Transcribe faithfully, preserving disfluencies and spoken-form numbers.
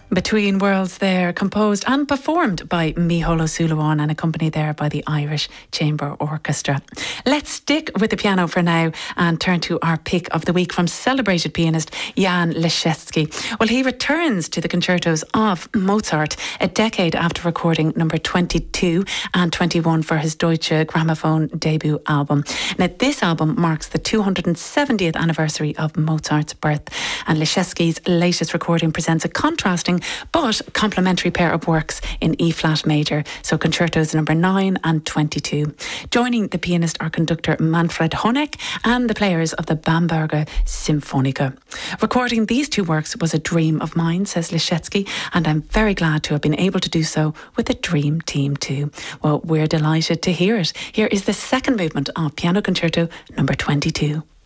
Between Worlds there, composed and performed by Mícheál Ó Súilleabháin and accompanied there by the Irish Chamber Orchestra. Let's stick with the piano for now and turn to our pick of the week from celebrated pianist Jan Leschetzy. Well, he returns to the concertos of Mozart a decade after recording number twenty-two and twenty-one for his Deutsche Grammophon debut album. Now, this album marks the two hundred seventieth anniversary of Mozart's birth, and Leschetzy's latest recording presents a contrasting but complementary pair of works in E flat major, so concertos number nine and twenty-two. Joining the pianist are conductor Manfred Honeck and the players of the Bamberger Symphonica. Recording these two works was a dream of mine, says Leschetzy, and I'm very glad to have been able to do so with the dream team too. Well, we're delighted to hear it. Here is the second movement of Piano Concerto number twenty-two.